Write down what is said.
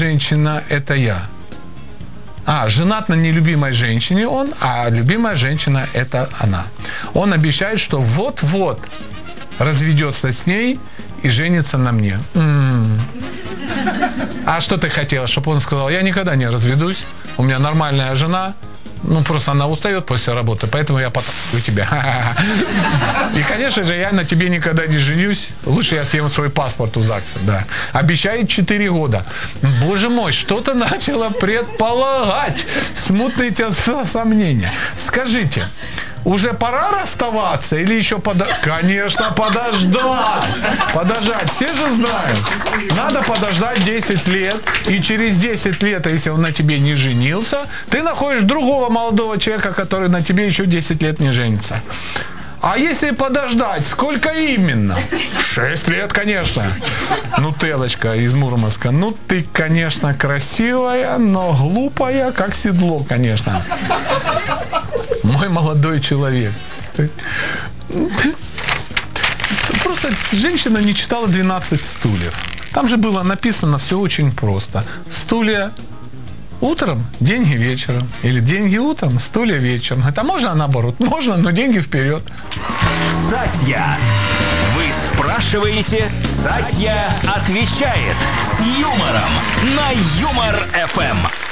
женщина – это я. Женат на нелюбимой женщине он, а любимая женщина – это она. Он обещает, что вот-вот разведется с ней и женится на мне. А что ты хотела, чтобы он сказал: я никогда не разведусь, у меня нормальная жена, просто она устает после работы, поэтому я потащу тебя. И, конечно же, я на тебе никогда не женюсь, лучше я съем свой паспорт у ЗАГСа, да. Обещает 4 года. Боже мой, что-то начало предполагать, смутные те сомнения. Скажите, уже пора расставаться или еще Конечно, подождать. Подождать. Все же знают. Надо подождать 10 лет. И через 10 лет, если он на тебе не женился, ты находишь другого молодого человека, который на тебе еще 10 лет не женится. А если подождать, сколько именно? 6 лет, конечно. Нутеллочка из Мурманска. Ты, конечно, красивая, но глупая, как седло, конечно. Мой молодой человек. Просто женщина не читала «12 стульев». Там же было написано все очень просто. Стулья утром, деньги вечером. Или деньги утром, стулья вечером. Это можно наоборот? Можно, но деньги вперед. Сатья. Вы спрашиваете, Сатья отвечает с юмором на Юмор ФМ.